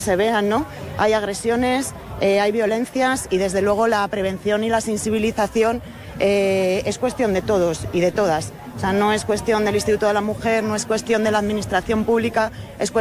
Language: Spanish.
se vean, ¿no? Hay agresiones, hay violencias y desde luego la prevención y la sensibilización es cuestión de todos y de todas. O sea, no es cuestión del Instituto de la Mujer, no es cuestión de la Administración Pública, es